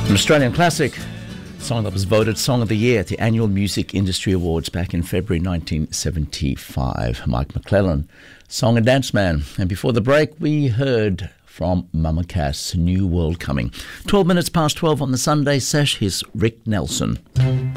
An Australian classic, song that was voted Song of the Year at the annual Music Industry Awards back in February 1975. Mike McClellan, Song and Dance Man. And before the break, we heard from Mama Cass, New World Coming. 12 minutes past 12 on the Sunday sesh, here's Rick Nelson.